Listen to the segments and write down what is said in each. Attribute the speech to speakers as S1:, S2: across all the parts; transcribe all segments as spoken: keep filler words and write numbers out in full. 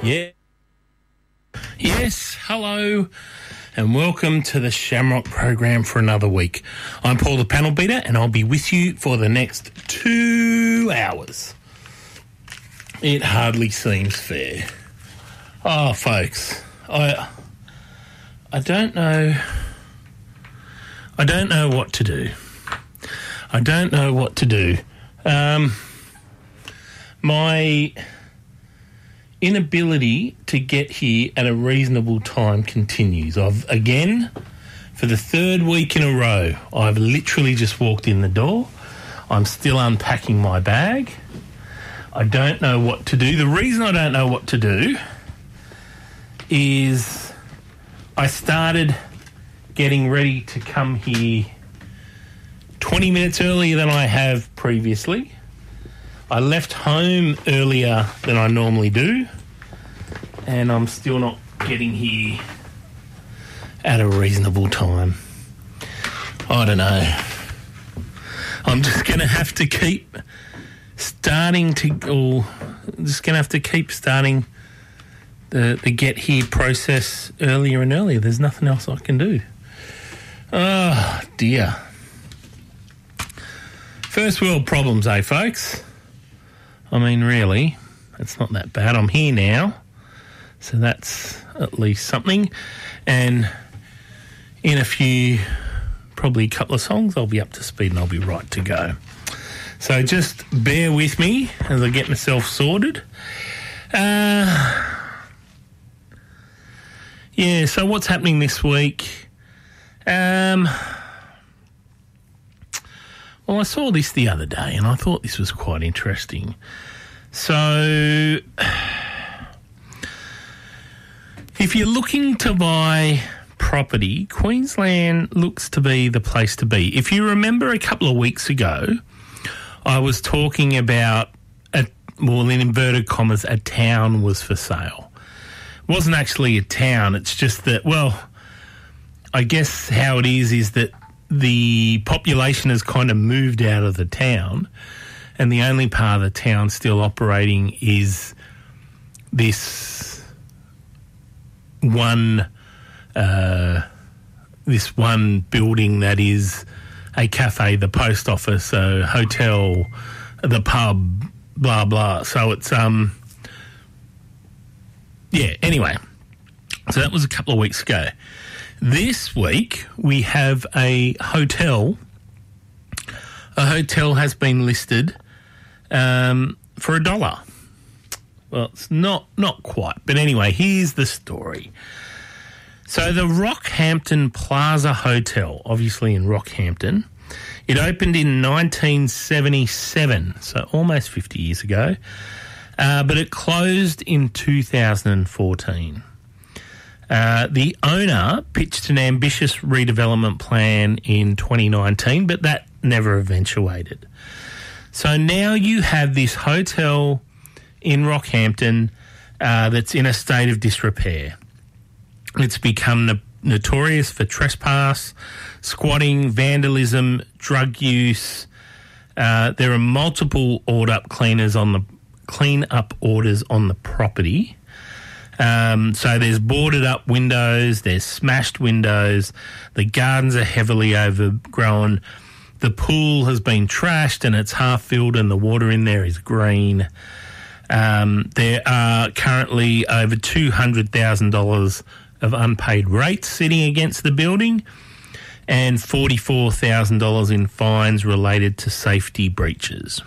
S1: Yeah. Yes, hello, and welcome to the Shamrock program for another week. I'm Paul the Panel Beater, and I'll be with you for the next two hours. It hardly seems fair. Oh, folks, I, I don't know. I don't know what to do. I don't know what to do. Um, my inability to get here at a reasonable time continues. I've, again, for the third week in a row, I've literally just walked in the door. I'm still unpacking my bag. I don't know what to do. The reason I don't know what to do is I started getting ready to come here twenty minutes earlier than I have previously. I left home earlier than I normally do, and I'm still not getting here at a reasonable time. I don't know. I'm just going to have to keep starting to, or just going to have to keep starting the, the get here process earlier and earlier. There's nothing else I can do. Oh, dear. First world problems, eh, folks? I mean, really, it's not that bad. I'm here now, so that's at least something. And in a few, probably a couple of songs, I'll be up to speed and I'll be right to go. So just bear with me as I get myself sorted. Uh, yeah, so what's happening this week? Um... Well, I saw this the other day and I thought this was quite interesting. So, if you're looking to buy property, Queensland looks to be the place to be. If you remember a couple of weeks ago, I was talking about, a, well, in inverted commas, a town was for sale. It wasn't actually a town, it's just that, well, I guess how it is is that the population has kind of moved out of the town, and the only part of the town still operating is this one uh, this one building that is a cafe, the post office, a hotel, the pub, blah blah. So it's um yeah. Anyway, so that was a couple of weeks ago. This week, we have a hotel. A hotel has been listed um, for a dollar. Well, it's not, not quite. But anyway, here's the story. So the Rockhampton Plaza Hotel, obviously in Rockhampton, it opened in nineteen seventy-seven, so almost fifty years ago, uh, but it closed in two thousand fourteen. Uh, the owner pitched an ambitious redevelopment plan in twenty nineteen, but that never eventuated. So now you have this hotel in Rockhampton uh, that's in a state of disrepair. It's become no- notorious for trespass, squatting, vandalism, drug use. Uh, there are multiple ordered-up cleaners on the clean-up orders on the property. Um, so there's boarded up windows, there's smashed windows, the gardens are heavily overgrown, the pool has been trashed and it's half filled and the water in there is green. Um, there are currently over two hundred thousand dollars of unpaid rates sitting against the building and forty-four thousand dollars in fines related to safety breaches.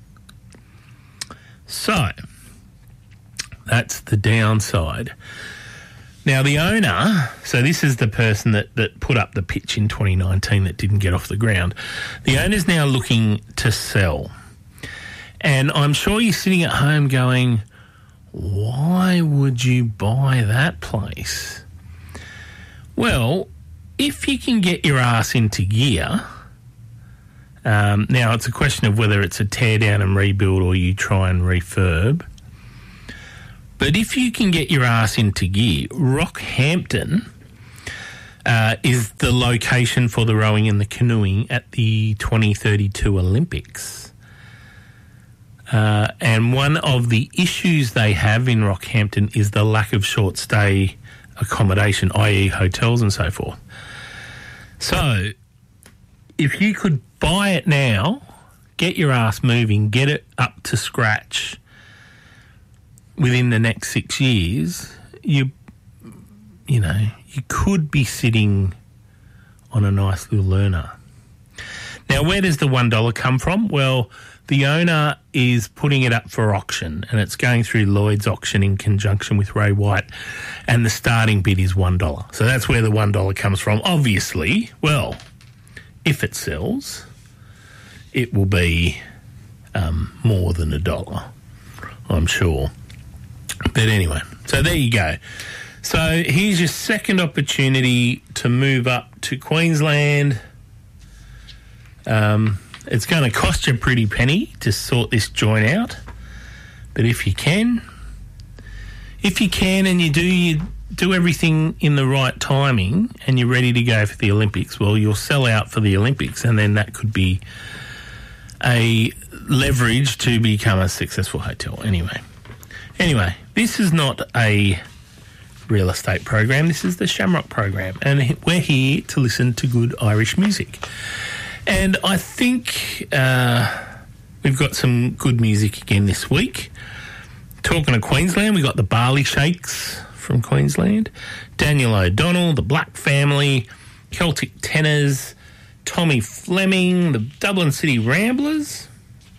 S1: So that's the downside. Now, the owner, so this is the person that, that put up the pitch in twenty nineteen that didn't get off the ground. The owner's now looking to sell. And I'm sure you're sitting at home going, why would you buy that place? Well, if you can get your ass into gear, um, now it's a question of whether it's a tear down and rebuild or you try and refurb. But if you can get your ass into gear, Rockhampton uh, is the location for the rowing and the canoeing at the twenty thirty-two Olympics. Uh, and one of the issues they have in Rockhampton is the lack of short stay accommodation, that is hotels and so forth. So if you could buy it now, get your ass moving, get it up to scratch within the next six years, you you know, you could be sitting on a nice little earner. Now, where does the one dollar come from? Well, the owner is putting it up for auction, and it's going through Lloyd's auction in conjunction with Ray White, and the starting bid is one dollar. So that's where the one dollar comes from. Obviously, well, if it sells, it will be um, more than a dollar, I'm sure. But anyway, so there you go. So here's your second opportunity to move up to Queensland. Um, it's going to cost you a pretty penny to sort this joint out. But if you can, if you can and you do, you do everything in the right timing and you're ready to go for the Olympics, well, you'll sell out for the Olympics, and then that could be a leverage to become a successful hotel. Anyway, anyway, this is not a real estate program. This is the Shamrock program, and we're here to listen to good Irish music. And I think uh, we've got some good music again this week. Talking of Queensland, we got the Barley Shakes from Queensland, Daniel O'Donnell, the Black Family, Celtic Tenors, Tommy Fleming, the Dublin City Ramblers.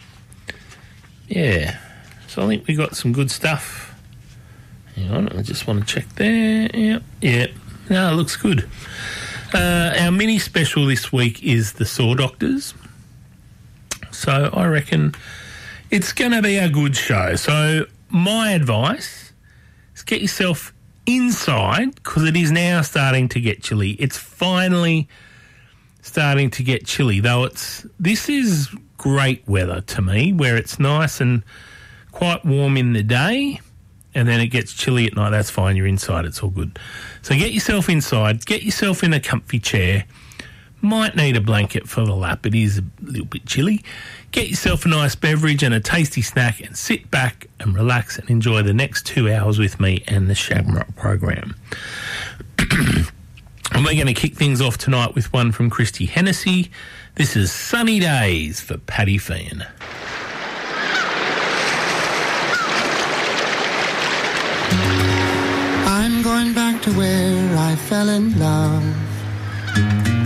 S1: Yeah, so I think we got some good stuff. Hang on, I just want to check there. Yep, yep. No, it looks good. Uh, our mini special this week is the Saw Doctors. So I reckon it's going to be a good show. So my advice is get yourself inside, because it is now starting to get chilly. It's finally starting to get chilly, though it's this is great weather to me, where it's nice and quite warm in the day, and then it gets chilly at night. That's fine. You're inside. It's all good. So get yourself inside. Get yourself in a comfy chair. Might need a blanket for the lap. It is a little bit chilly. Get yourself a nice beverage and a tasty snack, and sit back and relax and enjoy the next two hours with me and the Shamrock program. And we're going to kick things off tonight with one from Christy Hennessy. This is Sunny Days for Paddy Feehan.
S2: I'm going back to where I fell in love.